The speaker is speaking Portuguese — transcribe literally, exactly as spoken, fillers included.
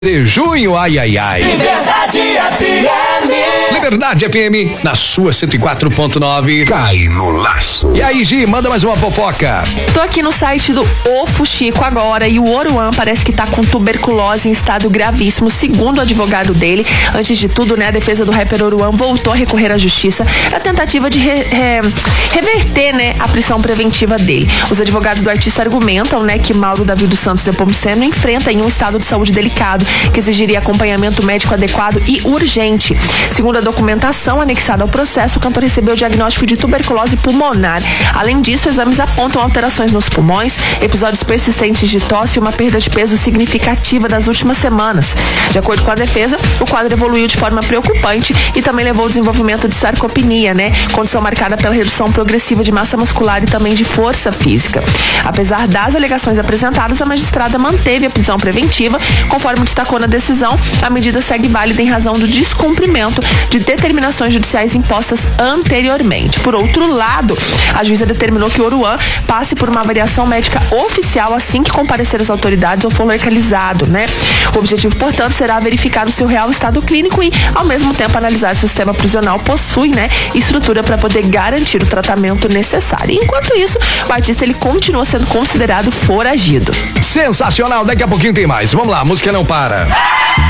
de junho, ai, ai, ai. Liberdade F M. Liberdade F M, na sua cento e quatro ponto nove. Cai no laço. E aí, Gi, manda mais uma fofoca. Tô aqui no site do O Fuxico agora e o Oruan parece que tá com tuberculose em estado gravíssimo, segundo o advogado dele. Antes de tudo, né, a defesa do rapper Oruan voltou a recorrer à justiça na tentativa de re, re, reverter, né, a prisão preventiva dele. Os advogados do artista argumentam, né, que Mauro Davi dos Santos Nepomuceno enfrenta em um estado de saúde delicado, que exigiria acompanhamento médico adequado e urgente. Segundo a documentação anexada ao processo, o cantor recebeu o diagnóstico de tuberculose pulmonar. Além disso, exames apontam alterações nos pulmões, episódios persistentes de tosse e uma perda de peso significativa das últimas semanas. De acordo com a defesa, o quadro evoluiu de forma preocupante e também levou ao desenvolvimento de sarcopenia, né? Condição marcada pela redução progressiva de massa muscular e também de força física. Apesar das alegações apresentadas, a magistrada manteve a prisão preventiva, conforme destacou na decisão. A medida segue válida em razão do descumprimento de determinações judiciais impostas anteriormente. Por outro lado, a juíza determinou que o Oruan passe por uma avaliação médica oficial assim que comparecer às autoridades ou for localizado, né? O objetivo, portanto, será verificar o seu real estado clínico e, ao mesmo tempo, analisar se o sistema prisional possui, né, estrutura para poder garantir o tratamento necessário. E, enquanto isso, o artista ele continua sendo considerado foragido. Sensacional, daqui a pouquinho tem mais. Vamos lá, a música não para.